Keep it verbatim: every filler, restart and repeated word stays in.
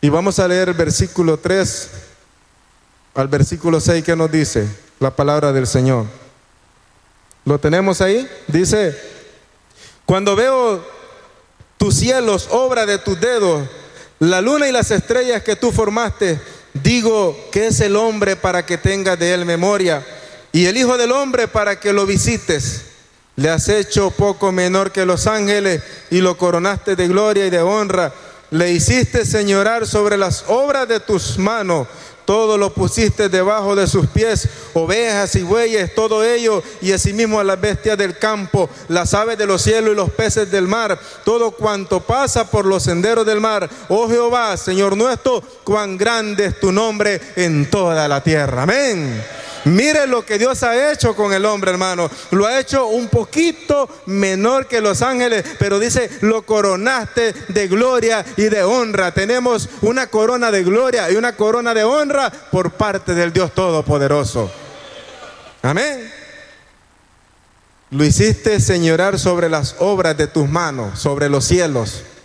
Y vamos a leer el versículo tres al versículo seis, que nos dice la palabra del Señor. ¿Lo tenemos ahí? Dice: cuando veo tus cielos, obra de tus dedos, la luna y las estrellas que tú formaste, digo, ¿qué es el hombre para que tengas de él memoria? Y el hijo del hombre para que lo visites. Le has hecho poco menor que los ángeles y lo coronaste de gloria y de honra. Le hiciste señorar sobre las obras de tus manos. Todo lo pusiste debajo de sus pies, ovejas y bueyes, todo ello, y asimismo a las bestias del campo, las aves de los cielos y los peces del mar, todo cuanto pasa por los senderos del mar. Oh Jehová, Señor nuestro, cuán grande es tu nombre en toda la tierra. Amén. Mire lo que Dios ha hecho con el hombre, hermano. Lo ha hecho un poquito menor que los ángeles, pero dice, lo coronaste de gloria y de honra. Tenemos una corona de gloria y una corona de honra por parte del Dios Todopoderoso. Amén. Lo hiciste señorar sobre las obras de tus manos, sobre los cielos.